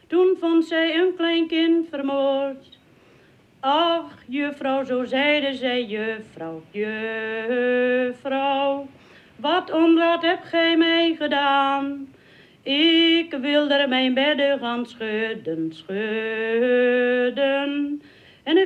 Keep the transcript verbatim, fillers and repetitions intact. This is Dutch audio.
Toen vond zij een klein kind vermoord. Ach, juffrouw, zo zeide zij, juffrouw, juffrouw, wat onraad hebt gij mij gedaan? Ik wilde mijn bedden gaan schudden, schudden.